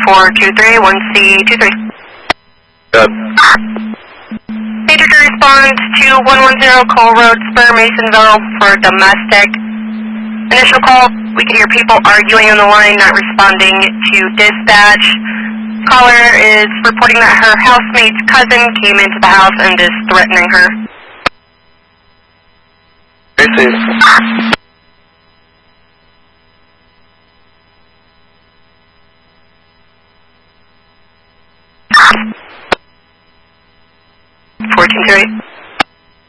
423, 1C23. Good. Major to respond to 110 Cole Road, Spur, Masonville for domestic. Initial call, we could hear people arguing on the line, not responding to dispatch. Caller is reporting that her housemate's cousin came into the house and is threatening her. Received. 1438.